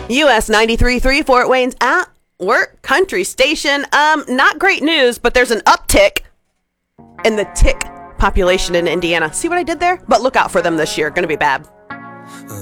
US 93.3 Fort Wayne's at work country station. Not great news, but there's an uptick in the tick population in Indiana. See what I did there? But look out for them this year. Going to be bad.